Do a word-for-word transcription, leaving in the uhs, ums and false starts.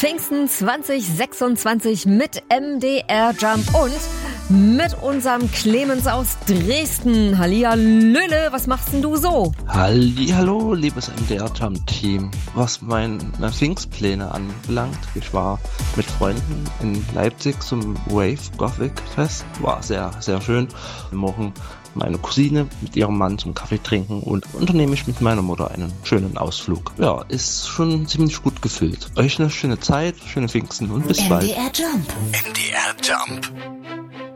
Pfingsten zwanzig sechsundzwanzig mit M D R Jump und mit unserem Clemens aus Dresden. Hallihallöle, was machst denn du so? Hallihallo, liebes M D R Jump Team. Was meine Pfingstpläne anbelangt, ich war mit Freunden in Leipzig zum Wave Gothic Fest. War sehr, sehr schön. Morgen meine Cousine mit ihrem Mann zum Kaffee trinken und unternehme ich mit meiner Mutter einen schönen Ausflug. Ja, ist schon ziemlich gut gefüllt. Euch eine schöne Zeit, schöne Pfingsten und bis bald. M D R Jump. M D R Jump.